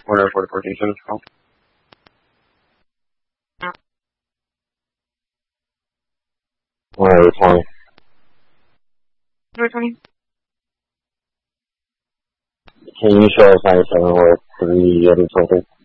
Order for the 14 cents call. Order 20. Order 20. Can you show us 97 or 3 other total?